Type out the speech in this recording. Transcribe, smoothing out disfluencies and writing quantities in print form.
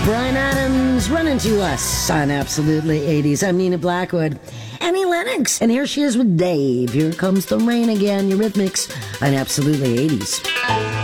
Bryan Adams running to us on Absolutely 80s. I'm Nina Blackwood. Annie Lennox. And here she is with Dave. Here comes the rain again. Eurythmics on Absolutely 80s.